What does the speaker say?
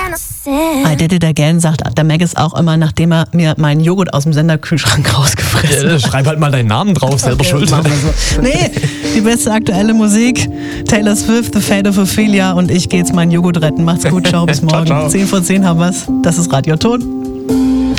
I did it again, sagt der Maggis auch immer, nachdem er mir meinen Joghurt aus dem Senderkühlschrank rausgefressen hat. Schreib halt mal deinen Namen drauf, selber schuld. So. Nee, die beste aktuelle Musik, Taylor Swift, The Fate of Ophelia und ich gehe jetzt meinen Joghurt retten. Macht's gut, ciao, bis morgen. Ciao, ciao. 10 vor 10 haben wir's. Das ist Radio Ton.